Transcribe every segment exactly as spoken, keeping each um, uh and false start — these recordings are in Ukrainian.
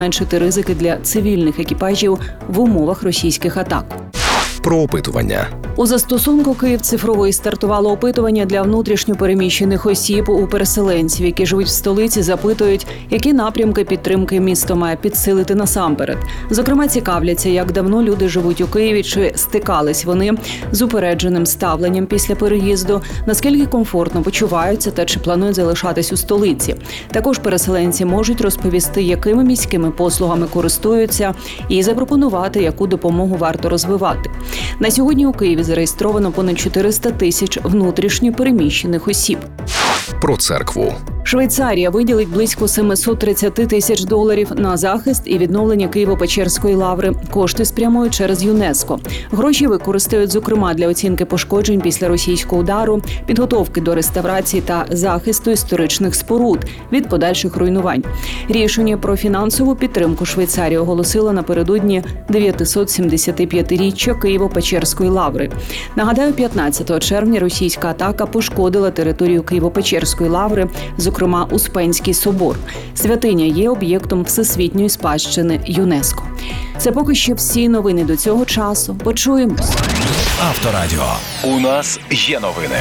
зменшити ризики для цивільних екіпажів в умовах російських атак. Про опитування. У застосунку «Київ цифровий» стартувало опитування для внутрішньо переміщених осіб. У переселенців, які живуть в столиці, запитують, які напрямки підтримки місто має підсилити насамперед. Зокрема, цікавляться, як давно люди живуть у Києві, чи стикались вони з упередженим ставленням після переїзду, наскільки комфортно почуваються та чи планують залишатись у столиці. Також переселенці можуть розповісти, якими міськими послугами користуються, і запропонувати, яку допомогу варто розвивати. На сьогодні у Києві зареєстровано понад чотириста тисяч внутрішньо переміщених осіб. Про церкву. Швейцарія виділить близько сімсот тридцять тисяч доларів на захист і відновлення Києво-Печерської лаври. Кошти спрямують через ЮНЕСКО. Гроші використають, зокрема, для оцінки пошкоджень після російського удару, підготовки до реставрації та захисту історичних споруд від подальших руйнувань. Рішення про фінансову підтримку Швейцарії оголосила напередодні дев'ятсот сімдесятип'ятиріччя Києво-Печерської лаври. Нагадаю, п'ятнадцятого червня російська атака пошкодила територію Києво-Печерської лаври, зокрема Успенський собор. Святиня є об'єктом всесвітньої спадщини ЮНЕСКО. Це поки що всі новини до цього часу. Почуємось. Авторадіо. У нас є новини.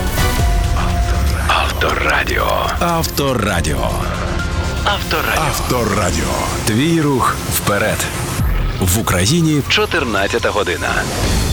Авторадіо. Авторадіо. Авторадіо. Авторадіо. Твій рух вперед. В Україні чотирнадцята година.